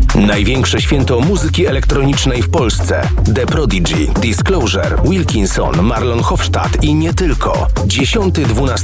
Największe święto muzyki elektronicznej w Polsce. The Prodigy, Disclosure, Wilkinson, Marlon Hofstadt i nie tylko. 10-12